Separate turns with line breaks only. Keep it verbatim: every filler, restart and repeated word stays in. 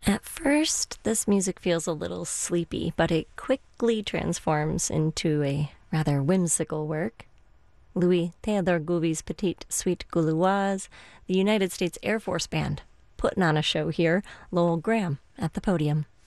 At first, this music feels a little sleepy, but it quickly transforms into a rather whimsical work. Louis Theodore Gouvy's Petite Suite Gauloise, the United States Air Force Band, putting on a show here. Lowell Graham at the podium.